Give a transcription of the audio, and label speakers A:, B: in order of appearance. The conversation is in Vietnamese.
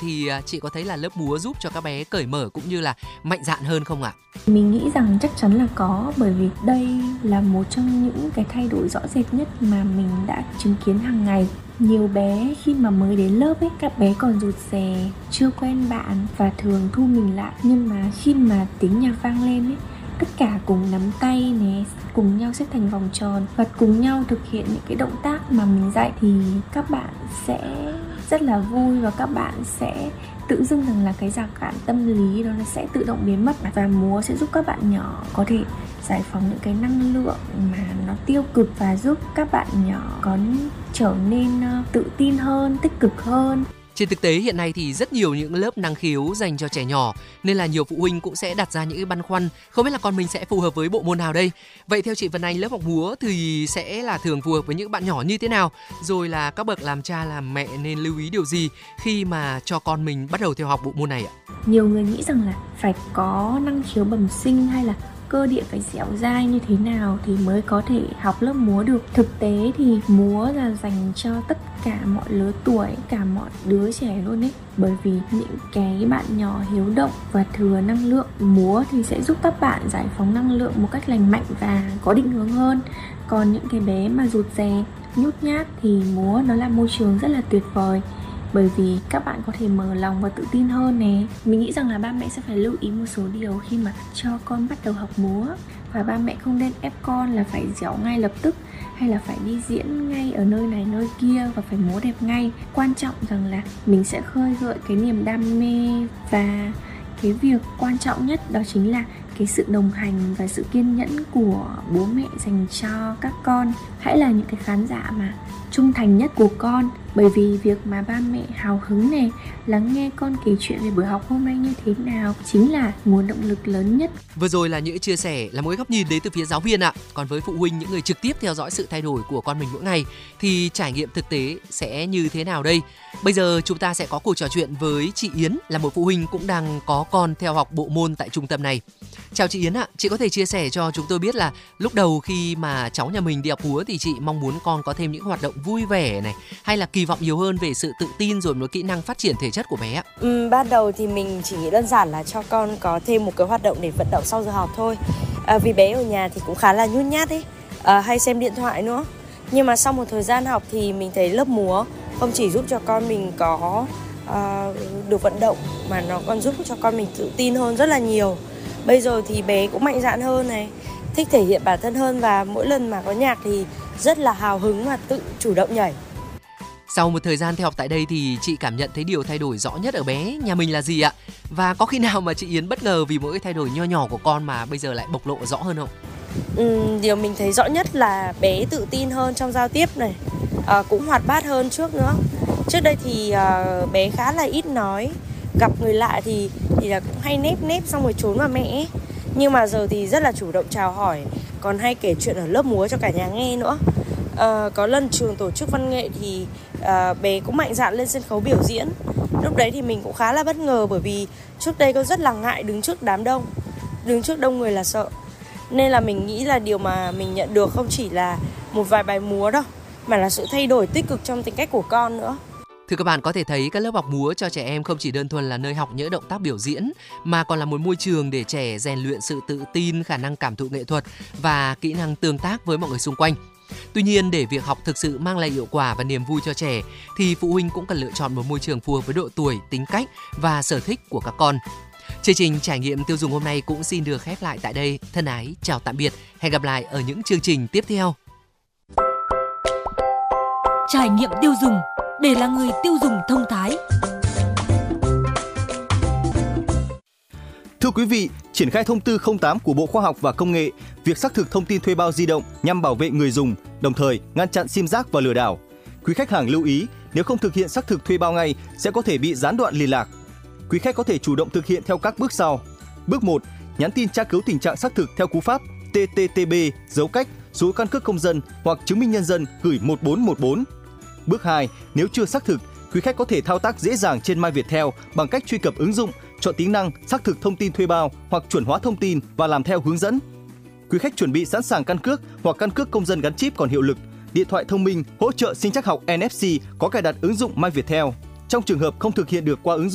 A: thì chị có thấy là lớp múa giúp cho các bé cởi mở cũng như là mạnh dạn hơn không ạ?
B: Mình nghĩ rằng chắc chắn là có, bởi vì đây là một trong những cái thay đổi rõ rệt nhất mà mình đã chứng kiến hàng ngày. Nhiều bé khi mà mới đến lớp ấy, các bé còn rụt rè, chưa quen bạn và thường thu mình lại. Nhưng mà khi mà tiếng nhạc vang lên ấy, tất cả cùng nắm tay nè, cùng nhau xếp thành vòng tròn và cùng nhau thực hiện những cái động tác mà mình dạy, thì các bạn sẽ rất là vui và các bạn sẽ tự dưng rằng là cái rào cản tâm lý đó nó sẽ tự động biến mất. Và múa sẽ giúp các bạn nhỏ có thể giải phóng những cái năng lượng mà nó tiêu cực và giúp các bạn nhỏ có trở nên tự tin hơn, tích cực hơn.
A: Trên thực tế hiện nay thì rất nhiều những lớp năng khiếu dành cho trẻ nhỏ, nên là nhiều phụ huynh cũng sẽ đặt ra những cái băn khoăn không biết là con mình sẽ phù hợp với bộ môn nào đây. Vậy theo chị Vân Anh, lớp học múa thì sẽ là thường phù hợp với những bạn nhỏ như thế nào? Rồi là các bậc làm cha làm mẹ nên lưu ý điều gì khi mà cho con mình bắt đầu theo học bộ môn này ạ?
B: Nhiều người nghĩ rằng là phải có năng khiếu bẩm sinh hay là cơ địa phải dẻo dai như thế nào thì mới có thể học lớp múa được. Thực tế thì múa là dành cho tất cả mọi lứa tuổi, cả mọi đứa trẻ luôn ấy. Bởi vì những cái bạn nhỏ hiếu động và thừa năng lượng, múa thì sẽ giúp các bạn giải phóng năng lượng một cách lành mạnh và có định hướng hơn. Còn những cái bé mà rụt rè, nhút nhát thì múa nó là môi trường rất là tuyệt vời, bởi vì các bạn có thể mở lòng và tự tin hơn nè. Mình nghĩ rằng là ba mẹ sẽ phải lưu ý một số điều khi mà cho con bắt đầu học múa. Và ba mẹ không nên ép con là phải dẻo ngay lập tức, hay là phải đi diễn ngay ở nơi này nơi kia và phải múa đẹp ngay. Quan trọng rằng là mình sẽ khơi gợi cái niềm đam mê, và cái việc quan trọng nhất đó chính là cái sự đồng hành và sự kiên nhẫn của bố mẹ dành cho các con. Hãy là những cái khán giả mà trung thành nhất của con, bởi vì việc mà ba mẹ hào hứng này, lắng nghe con kể chuyện về buổi học hôm nay như thế nào chính là nguồn động lực lớn nhất.
A: Vừa rồi là những chia sẻ, là một cái góc nhìn đến từ phía giáo viên ạ. Còn với phụ huynh, những người trực tiếp theo dõi sự thay đổi của con mình mỗi ngày, thì trải nghiệm thực tế sẽ như thế nào đây? Bây giờ chúng ta sẽ có cuộc trò chuyện với chị Yến, là một phụ huynh cũng đang có con theo học bộ môn tại trung tâm này. Chào chị Yến ạ, chị có thể chia sẻ cho chúng tôi biết là lúc đầu khi mà cháu nhà mình đi học múa thì chị mong muốn con có thêm những hoạt động vui vẻ này, hay là kỳ vọng nhiều hơn về sự tự tin rồi một kỹ năng phát triển thể chất của bé ạ?
C: Ban đầu thì mình chỉ nghĩ đơn giản là cho con có thêm một cái hoạt động để vận động sau giờ học thôi. Vì bé ở nhà thì cũng khá là nhút nhát ấy, hay xem điện thoại nữa. Nhưng mà sau một thời gian học thì mình thấy lớp múa không chỉ giúp cho con mình có được vận động, mà nó còn giúp cho con mình tự tin hơn rất là nhiều. Bây giờ thì bé cũng mạnh dạn hơn này, thích thể hiện bản thân hơn, và mỗi lần mà có nhạc thì rất là hào hứng và tự chủ động nhảy.
A: Sau một thời gian theo học tại đây thì chị cảm nhận thấy điều thay đổi rõ nhất ở bé nhà mình là gì ạ? Và có khi nào mà chị Yến bất ngờ vì mỗi cái thay đổi nho nhỏ của con mà bây giờ lại bộc lộ rõ hơn không?
C: Điều mình thấy rõ nhất là bé tự tin hơn trong giao tiếp này, cũng hoạt bát hơn trước nữa. Trước đây thì bé khá là ít nói, gặp người lạ thì là cũng hay nép xong rồi trốn vào mẹ ấy. Nhưng mà giờ thì rất là chủ động chào hỏi, còn hay kể chuyện ở lớp múa cho cả nhà nghe nữa. Có lần trường tổ chức văn nghệ thì bé cũng mạnh dạn lên sân khấu biểu diễn. Lúc đấy thì mình cũng khá là bất ngờ, bởi vì trước đây con rất là ngại đứng trước đám đông, đứng trước đông người là sợ. Nên là mình nghĩ là điều mà mình nhận được không chỉ là một vài bài múa đâu, mà là sự thay đổi tích cực trong tính cách của con nữa.
A: Thưa các bạn, có thể thấy các lớp học múa cho trẻ em không chỉ đơn thuần là nơi học những động tác biểu diễn, mà còn là một môi trường để trẻ rèn luyện sự tự tin, khả năng cảm thụ nghệ thuật và kỹ năng tương tác với mọi người xung quanh. Tuy nhiên, để việc học thực sự mang lại hiệu quả và niềm vui cho trẻ, thì phụ huynh cũng cần lựa chọn một môi trường phù hợp với độ tuổi, tính cách và sở thích của các con. Chương trình Trải nghiệm tiêu dùng hôm nay cũng xin được khép lại tại đây. Thân ái, chào tạm biệt. Hẹn gặp lại ở những chương trình tiếp theo.
D: Trải nghiệm tiêu dùng để là người tiêu dùng thông thái.
E: Thưa quý vị, triển khai thông tư 08 của Bộ Khoa học và Công nghệ, việc xác thực thông tin thuê bao di động nhằm bảo vệ người dùng, đồng thời ngăn chặn sim rác và lừa đảo. Quý khách hàng lưu ý, nếu không thực hiện xác thực thuê bao ngay sẽ có thể bị gián đoạn liên lạc. Quý khách có thể chủ động thực hiện theo các bước sau. Bước 1, nhắn tin tra cứu tình trạng xác thực theo cú pháp TTTB dấu cách số căn cước công dân hoặc chứng minh nhân dân gửi 1414. Bước 2, nếu chưa xác thực, quý khách có thể thao tác dễ dàng trên My Viettel bằng cách truy cập ứng dụng, chọn tính năng xác thực thông tin thuê bao hoặc chuẩn hóa thông tin và làm theo hướng dẫn. Quý khách chuẩn bị sẵn sàng căn cước hoặc căn cước công dân gắn chip còn hiệu lực, điện thoại thông minh hỗ trợ sinh trắc học NFC có cài đặt ứng dụng My Viettel. Trong trường hợp không thực hiện được qua ứng dụng